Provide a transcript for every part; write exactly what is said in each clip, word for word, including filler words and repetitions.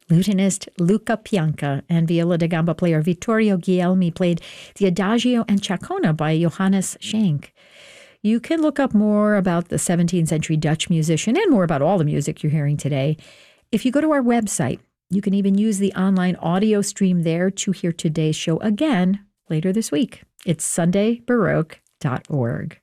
Lutenist Luca Pianca and viola da gamba player Vittorio Guglielmi played the Adagio and Chacona by Johannes Schenk. You can look up more about the seventeenth century Dutch musician and more about all the music you're hearing today. If you go to our website, you can even use the online audio stream there to hear today's show again later this week. It's sunday baroque dot org.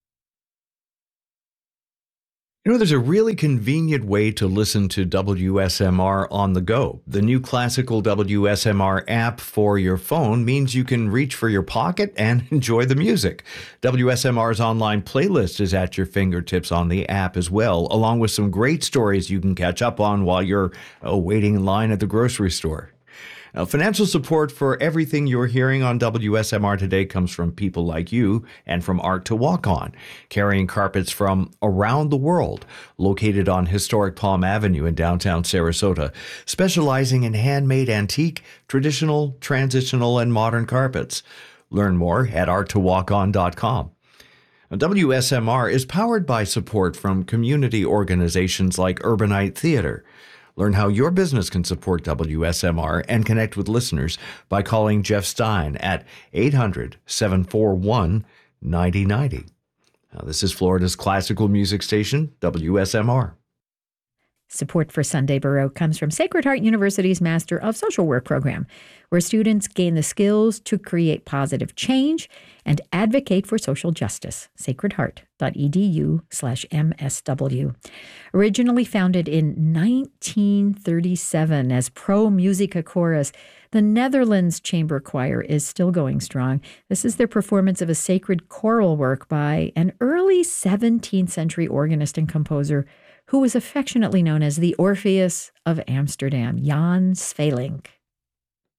You know, there's a really convenient way to listen to W S M R on the go. The new classical W S M R app for your phone means you can reach for your pocket and enjoy the music. W S M R's online playlist is at your fingertips on the app as well, along with some great stories you can catch up on while you're oh, waiting in line at the grocery store. Now, financial support for everything you're hearing on W S M R today comes from people like you and from Art to Walk On, carrying carpets from around the world, located on historic Palm Avenue in downtown Sarasota, specializing in handmade antique, traditional, transitional, and modern carpets. Learn more at art to walk on dot com. W S M R is powered by support from community organizations like Urbanite Theater. Learn how your business can support W S M R and connect with listeners by calling Jeff Stein at eight hundred, seven four one, nine zero nine zero. Now, this is Florida's classical music station, W S M R. Support for Sunday Baroque comes from Sacred Heart University's Master of Social Work program, where students gain the skills to create positive change and advocate for social justice. sacredheart.edu slash MSW. Originally founded in nineteen thirty-seven as Pro Musica Chorus, the Netherlands Chamber Choir is still going strong. This is their performance of a sacred choral work by an early seventeenth century organist and composer who was affectionately known as the Orpheus of Amsterdam, Jan Svelink.